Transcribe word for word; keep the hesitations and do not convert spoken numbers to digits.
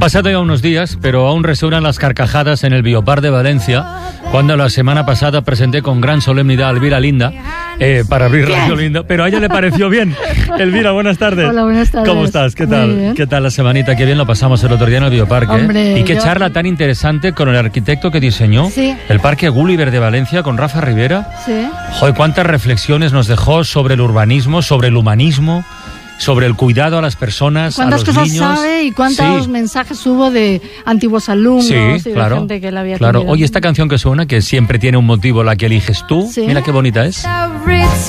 pasado ya unos días, pero aún resuenan las carcajadas en el Biopar de Valencia, cuando la semana pasada presenté con gran solemnidad a Elvira Linda eh, para abrir Radio Linda, pero a ella le pareció bien. Elvira, buenas tardes. Hola, buenas tardes. ¿Cómo estás? ¿Qué tal? ¿Qué tal la semanita? Qué bien lo pasamos el otro día en el Bioparque. Hombre, y qué yo... charla tan interesante con el arquitecto que diseñó sí. el Parque Gulliver de Valencia, con Rafa Rivera. Sí. Joder, cuántas reflexiones nos dejó sobre el urbanismo, sobre el humanismo, sobre el cuidado a las personas, a los ¿Cuántas cosas niños? sabe y cuántos sí. mensajes hubo de antiguos alumnos sí, y de claro, gente que la había claro. tenido? Oye, esta canción que suena, que siempre tiene un motivo, la que eliges tú, sí. mira qué bonita es.